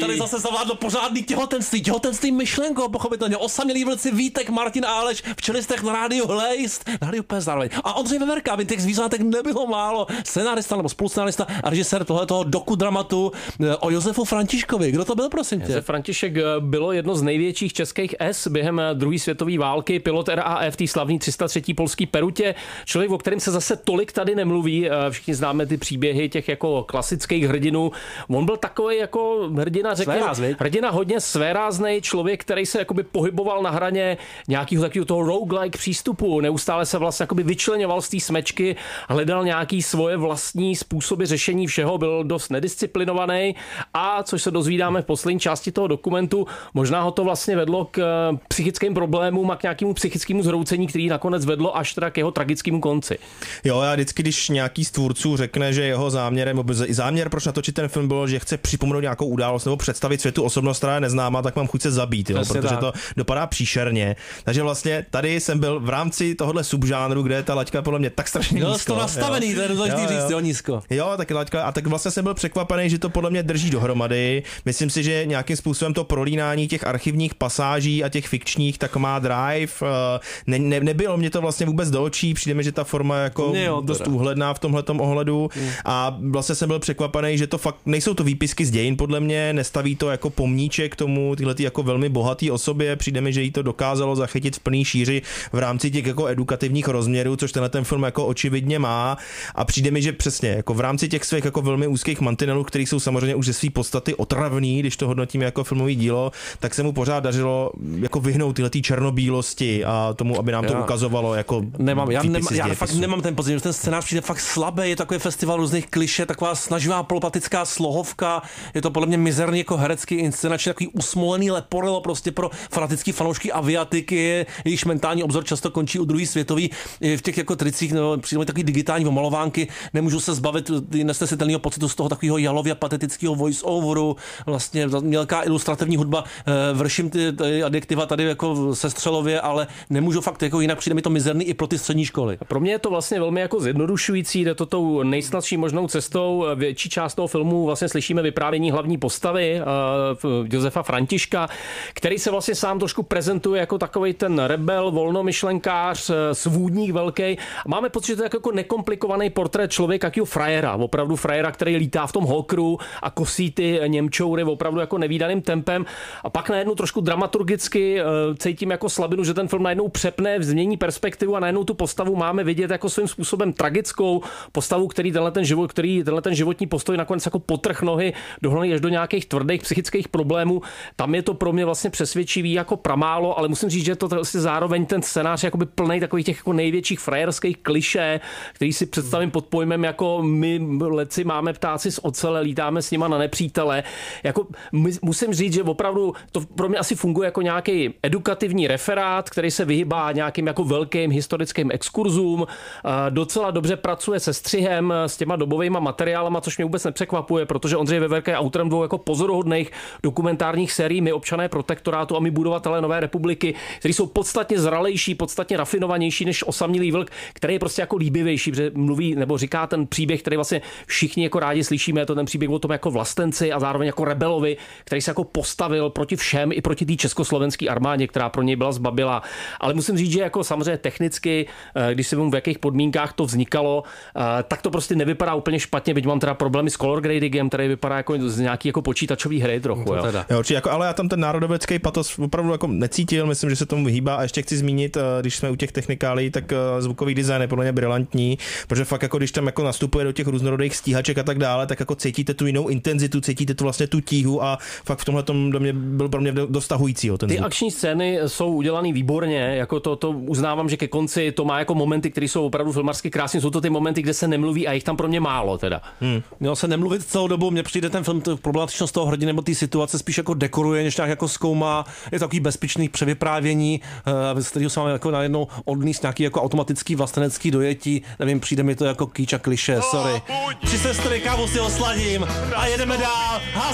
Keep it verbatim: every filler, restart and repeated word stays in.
Tady zase zavládlo pořádný těhotenství, těhotenství myšlenkou, pochopitelně. Osamělí vlci Vítek, Martin Áleš, v čelistech na rádiu Hlejst, na rádiu P zároveň. A Ondřej Veverka, aby těch zvířátek nebylo málo. Scenárista nebo spoluscenárista a režisér tohoto dokudramatu o Josefu Františkovi. Kdo to byl, prosím tě? Josef František bylo jedno z největších českých S během druhé světové války, pilot R A F, tý slavný tři sta tři polský Perutě. Člověk, o kterém se zase tolik tady nemluví. Všichni známe ty příběhy těch jako klasických hrdinů. On byl takový jako hrdina, řekněme, hrdina hodně svéráznej, člověk, který se jakoby pohyboval na hraně nějakého takového toho roguelike přístupu. Neustále se vlastně jakoby vyčleňoval z té smečky, hledal nějaký svoje vlastní způsoby řešení všeho, byl dost nedisciplinovaný a což se dozvídáme v poslední části toho dokumentu, možná ho to vlastně vedlo k psychickým problémům a k nějakému psychickému zhroucení, který nakonec vedlo až teda k jeho tragickému konci. Jo, já vždycky, když nějaký z tvůrců řekne, že jeho záměrem, záměr, proč natočit ten film bylo, že chce připomenout nějakou událost nebo představit světu osobnost, která je neznámá, tak mám chuť se zabít, jo, protože tak. To dopadá příšerně. Takže vlastně tady jsem byl v rámci tohohle subžánru, kde je ta laťka podle mě tak strašně jo, nízko. Jo, to nastavený, jo. to je důležitý říct, jo, nízko. Jo, tak laťka, a tak vlastně jsem byl překvapený, že to podle mě drží dohromady. Myslím si, že nějakým způsobem to prolínání těch archivních pasáží a těch fikčních tak má drive. Ne, ne, nebylo mě to vlastně vůbec do očí, přijde mi, že ta forma je jako jo, dost úhledná v tomhletom ohledu mm. a vlastně jsem byl překvapený, že to fakt nejsou to výpisky z dějin, podle mě, nestaví to jako pomníček tomu tyhletý jako velmi bohatý osobě, přijde mi, že jí to dokázalo zachytit v plný šíři v rámci těch jako edukativních rozměrů, což tenhle ten film jako očividně má a přijde mi, že přesně jako v rámci těch svých jako velmi úzkých mantinelů, které jsou samozřejmě už ze své podstaty otravný, když to hodnotím jako filmový dílo, tak se mu pořád dařilo jako vyhnout tyhletý černobílosti a tomu, aby nám to já. ukazovalo jako nemám, já, nemám, já fakt nemám ten pocit, že ten scénář přijde fakt slabý, je takový festival různých klišé, taková snaživá polopatická slohovka, je to podle mě mizerně jako herecký inscenačně, takový usmolený leporelo prostě pro fanatický fanoušky aviatiky, jejichž mentální obzor často končí u druhé světové v těch jako tricích, no, přijde takový digitální omalovánky, nemůžu se zbavit nesnesitelného pocitu z toho takového jalově patetického voice-overu, vlastně mělká ilustrativní hudba, vrším ty, ty adjektiva tady jako sestřelově, ale nemůžu fakt jako jinak, přijde mi to mizerný i pro ty střední školy. Pro mě je to vlastně velmi jako zjednodušující, jde to tou nejsnadší možnou cestou. Větší část toho filmu vlastně slyšíme vyprávění hlavní postavy uh, Josefa Františka, který se vlastně sám trošku prezentuje jako takovej ten rebel, volnomyšlenkář, svůdník velký. Máme pocit, že to je jako nekomplikovaný portrét člověka, jakýho frajera, opravdu frajera, který lítá v tom hokru a kosí ty němčoury opravdu jako nevídaným tempem. A pak najednou trošku dramaturgicky uh, cítím jako slabinu, že ten film najednou přepne, změní perspektivu a najednou tu postavu máme vidět jako svým způsobem tragickou postavu, který tenhle ten život, který tenhle ten životní postoj nakonec jako potrh nohy dohnaný až do nějakých tvrdých psychických problémů. Tam je to pro mě vlastně přesvědčivý jako pramálo, ale musím říct, že to vlastně zároveň ten scénář jakoby plný takových těch jako největších frajerských klišé, který si představím pod pojmem jako my leci máme ptáci z ocele, lítáme s nima na nepřítele. Jako musím říct, že opravdu to pro mě asi funguje jako nějaký edukativní referát, který se vyhýbá nějakým jako velkým historickým exkurzům, docela dobře pracuje se střihem, s těma dobovými materiálama, což mě vůbec nepřekvapuje, protože Ondřej Veverka je autorem dvou jako pozoruhodných dokumentárních sérií My občané protektorátu a My budovatelé nové republiky, které jsou podstatně zralejší, podstatně rafinovanější než Osamělý vlk, který je prostě jako líbivější, protože mluví nebo říká ten příběh, který vlastně všichni jako rádi slyšíme, je to ten příběh o tom jako vlastenci a zároveň jako rebelovi, který se jako postavil proti všem i proti té československé armádě, která pro něj byla zbabila. Ale musím říct, že jako samozřejmě technicky, když si vím, v jakých podmínkách to vznikalo, tak to prostě nevypadá úplně špatně, byť mám teda problémy s color gradingem, který vypadá jako z nějaký jako počítačový hry trochu. Jo. Jo, určitě, jako, ale já tam ten národovecký patos opravdu jako necítil, myslím, že se tomu vyhýbá a ještě chci zmínit, když jsme u těch technikálí, tak zvukový design je podle mě brilantní, protože fakt jako když tam jako nastupuje do těch různorodých stíhaček a tak dále, tak jako cítíte tu jinou intenzitu, cítíte tu vlastně tu tíhu a fakt v tomhle tom do mě byl pro mě dostahující. Jo, ten Ty zvuk. akční scény jsou udělaný výborně, jako to, to uznávám, že ke konci to má jako momenty, které jsou opravdu filmarsky krásné, jsou to ty momenty, kde se nemluví a jich tam pro mě málo teda. Hmm. Měl se nemluvit celou dobu, mně přijde ten film, problematičnost toho hrdiny nebo té situace spíš jako dekoruje, než nějak jako zkoumá, je takový bezpečný převyprávění, z kterého se máme jako najednou odníst nějaký jako automatický vlastenecký dojetí, nevím, přijde mi to jako kýč a klišé, sorry. Tři sestry, kávu si osladím a jedeme dál.